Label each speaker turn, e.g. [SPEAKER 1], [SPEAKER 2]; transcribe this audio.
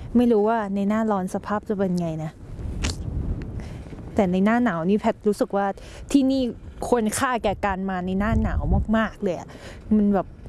[SPEAKER 1] ไม่รู้ว่าในหน้าร้อนสภาพจะเป็นไงนะแต่ในหน้าหนาวนี่แพทรู้สึกว่าที่นี่ควรค่าแก่การมาในหน้าหนาวมากๆเลยมันแบบ